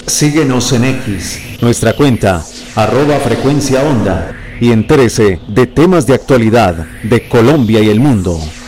Síguenos en X, Nuestra cuenta, @frecuencia onda, y entérese de temas de actualidad de Colombia y el mundo.